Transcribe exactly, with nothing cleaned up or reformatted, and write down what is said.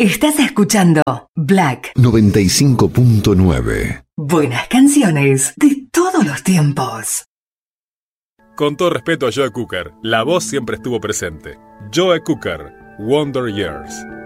Estás escuchando Black noventa y cinco punto nueve. Buenas canciones de todos los tiempos. Con todo respeto a Joe Cocker, la voz siempre estuvo presente. Joe Cocker, Wonder Years.